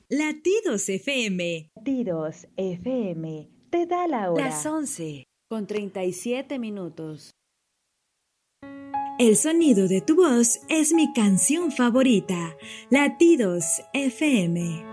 Latidos FM. Latidos FM te da la hora. Las 11:37. El sonido de tu voz es mi canción favorita. Latidos FM.